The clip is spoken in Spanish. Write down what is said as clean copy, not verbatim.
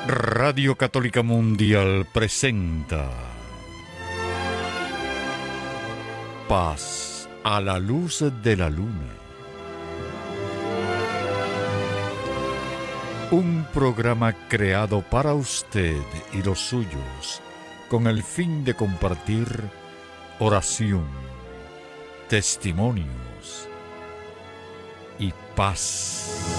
Radio Católica Mundial presenta Paz a la luz de la luna. Un programa creado para usted y los suyos con el fin de compartir oración, testimonios y paz.